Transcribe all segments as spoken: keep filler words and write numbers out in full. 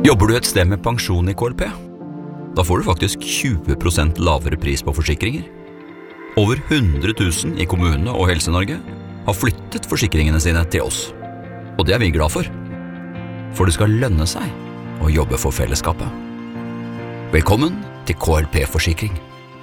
Jobber du et sted med pensjon i K L P? Da får du faktisk tjue prosent lavere pris på forsikringer. Over hundre tusen i kommunene og Helse-Norge har flyttet forsikringene sine til oss. Og det er vi glad for. For det skal lønne seg å jobbe for fellesskapet. Velkommen til K L P-forsikring.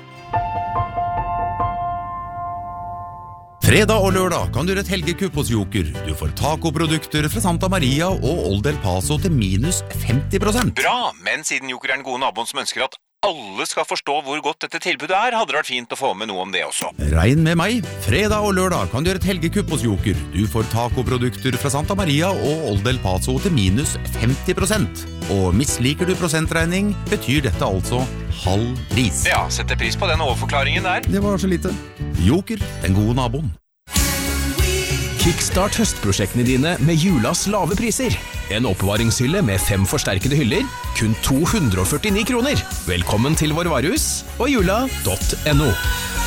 Fredag og lørdag kan du gjøre et helgekupp hos Joker. Du får tacoprodukter fra Santa Maria og Old El Paso til minus femti prosent. Bra, men siden Joker er den gode naboen som ønsker at alle skal forstå hvor godt dette tilbudet er, hadde det vært fint å få med noe om det også. Regn med meg. Fredag og lørdag kan du gjøre et helgekupp hos Joker. Du får tacoprodukter fra Santa Maria og Old El Paso til minus femti prosent. Og misliker du prosentregning, betyr dette altså halv pris. Ja, setter pris på den overforklaringen der. Det var så lite. Joker, den gode naboen. Kickstart høstprosjektene dine med julas lave priser. En oppbevaringshylle med fem forsterkede hyller, kun to hundre og førtini kroner. Velkommen til vår varehus og jula punktum no.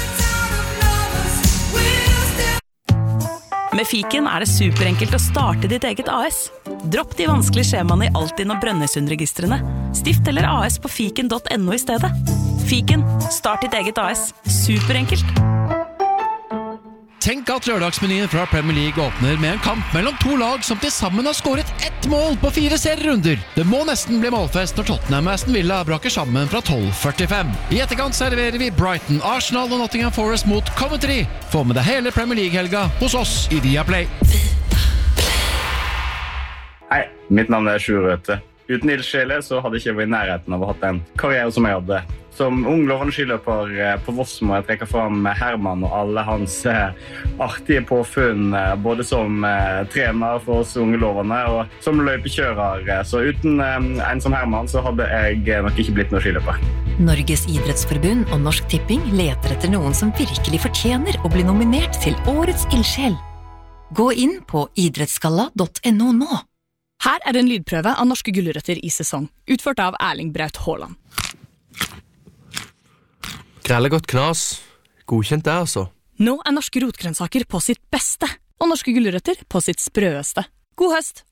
Med Fiken er det superenkelt å starte ditt eget A S. Dropp de vanskelige skjemaene i Altinn og Brønnøysundregistrene. Stift eller A S på fiken punktum no i stedet. Fiken, start ditt eget A S. Superenkelt. Tenk at lørdagsmenyen fra Premier League åpner med en kamp mellom to lag som til sammen har skåret ett mål på fire serierunder. Det må nesten bli målfest når Tottenham og Aston Villa braker sammen fra tolv førtifem. I etterkant serverer vi Brighton, Arsenal og Nottingham Forest mot Coventry. Få med deg hele Premier League-helga hos oss i Viaplay. Hei, mitt navn er Sjur Røthe. Uten ildsjele så hadde jeg ikke vært i nærheten av å ha hatt en karriere som jeg hadde. Som ung lovende skiløper på Voss må jeg trekke fram Herman og alle hans artige påfunn, både som trener for oss unge lovende og som løypekjører. Så uten en som Herman så hadde jeg nok ikke blitt noen skiløper. Norges idrettsforbund og Norsk Tipping leter etter noen som virkelig fortjener å bli nominert til Årets ildsjel. Gå inn på idrettsgalla punktum no nå. Her er en lydprøve av norske gulrøtter i sesong, utført av Erling Braut Haaland. Grellegodt knas. Godkjent det, altså. Nå er norske rotgrønnsaker på sitt beste, og norske gulrøtter på sitt sprøeste. God høst!